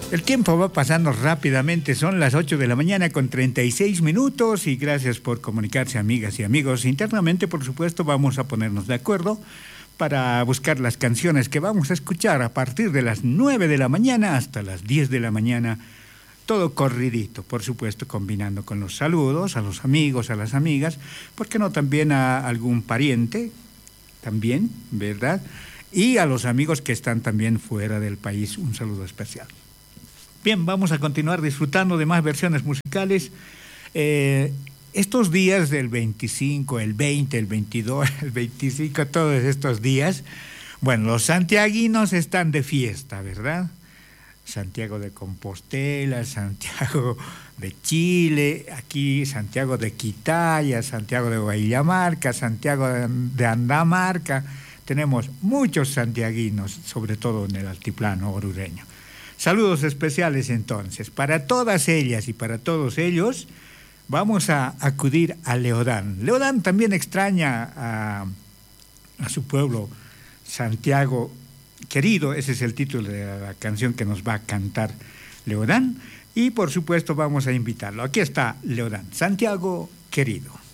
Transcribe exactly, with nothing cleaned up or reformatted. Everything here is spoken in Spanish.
El tiempo va pasando rápidamente, son las ocho de la mañana con treinta y seis minutos y gracias por comunicarse, amigas y amigos. Internamente, por supuesto, vamos a ponernos de acuerdo para buscar las canciones que vamos a escuchar a partir de las nueve de la mañana hasta las diez de la mañana. Todo corridito, por supuesto, combinando con los saludos a los amigos, a las amigas, ¿por qué no también a algún pariente? También, ¿verdad? Y a los amigos que están también fuera del país, un saludo especial. Bien, vamos a continuar disfrutando de más versiones musicales. Eh, estos días del veinticinco, el veinte, el veintidós, el veinticinco, todos estos días, bueno, los santiaguinos están de fiesta, ¿verdad? Santiago de Compostela, Santiago de Chile, aquí Santiago de Quitaya, Santiago de Guayamarca, Santiago de Andamarca. Tenemos muchos santiaguinos, sobre todo en el altiplano orureño. Saludos especiales entonces. Para todas ellas y para todos ellos, vamos a acudir a Leodán. Leodán también extraña a, a su pueblo, Santiago Querido. Ese es el título de la canción que nos va a cantar Leodán. Y por supuesto vamos a invitarlo. Aquí está Leodán, Santiago Querido.